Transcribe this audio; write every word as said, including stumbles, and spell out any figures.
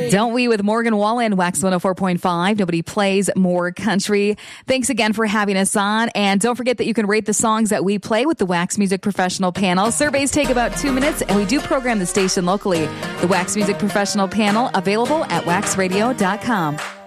Don't we with Morgan Wallen, Wax one oh four point five. Nobody plays more country. Thanks again for having us on. And don't forget that you can rate the songs that we play with the Wax Music Professional Panel. Surveys take about two minutes, and we do program the station locally. The Wax Music Professional Panel, available at wax radio dot com.